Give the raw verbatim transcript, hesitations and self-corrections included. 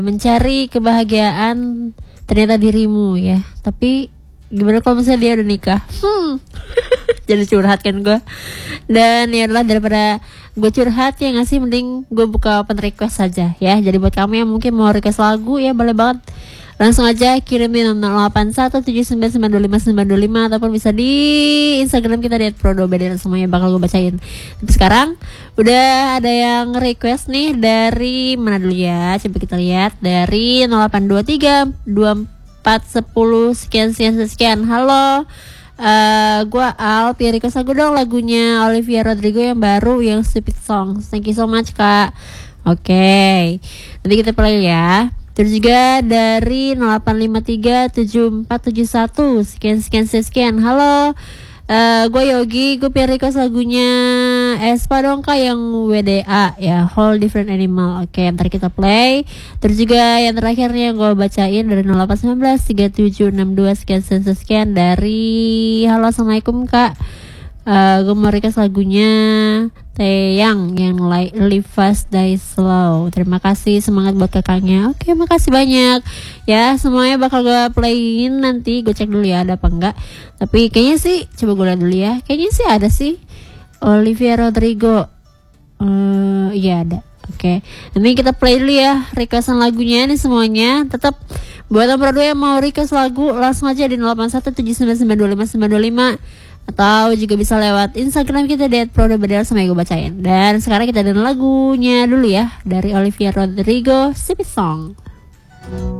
Mencari kebahagiaan ternyata dirimu ya. Tapi gimana kalau misalnya dia udah nikah? Hmm. Jadi curhat kan gue. Dan ya adalah daripada gue curhat ya ngasih, mending gue buka open request saja ya. Jadi buat kamu yang mungkin mau request lagu ya boleh banget, langsung aja kirimin nol delapan satu tujuh sembilan sembilan dua lima sembilan dua lima ataupun bisa di Instagram kita di et prodobedel, semuanya bakal gue bacain. Tapi sekarang udah ada yang request nih dari mana dulu ya? Coba kita lihat dari nol delapan dua tiga dua empat satu nol sekian sekian sekian. Halo. Uh, gue Al, pilih request lagu dong, lagunya Olivia Rodrigo yang baru, yang Stupid Song. Thank you so much kak. Oke, okay. Nanti kita play ya. Terus juga dari nol delapan lima tiga tujuh empat tujuh satu sekian sekian sekian. Halo, uh, gue Yogi, gue pilih request lagunya Espa dong kak, yang W D A ya, Whole Different Animal. Oke, okay, ntar kita play. Terus juga yang terakhirnya gue bacain dari nol delapan satu sembilan tiga tujuh enam dua sekian sekian sekian dari halo assalamualaikum kak. Uh, gue mau request lagunya Taeyang yang like Live Fast Die Slow. Terima kasih, semangat buat kakaknya. Oke, makasih banyak ya, semuanya bakal gue playin nanti. Gue cek dulu ya ada apa enggak. Tapi kayaknya sih, coba gue lihat dulu ya. Kayaknya sih ada sih Olivia Rodrigo. Uh, iya ada. Oke, nanti kita play dulu ya requestan lagunya nih semuanya. Tetap buat nomor dua yang mau request lagu, langsung aja di nol delapan satu tujuh sembilan sembilan dua lima sembilan dua lima, atau juga bisa lewat Instagram kita di et prodobedel, sama yang gue bacain. Dan sekarang kita dengar lagunya dulu ya dari Olivia Rodrigo, Stupid Song.